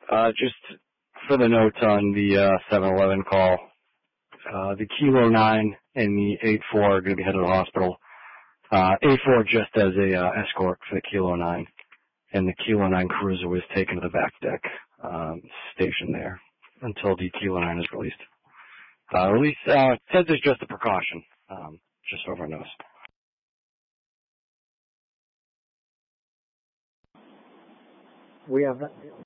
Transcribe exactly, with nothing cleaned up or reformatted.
Uh, just for the notes on the uh, seven eleven call, uh, the Kilo nine and the eight four are going to be headed to the hospital. Uh, eight four just as a uh, escort for the Kilo nine, and the Kilo nine cruiser was taken to the back deck um, station there until the Kilo nine is released. Uh, release uh, says it's just a precaution, um, just so everyone knows. We have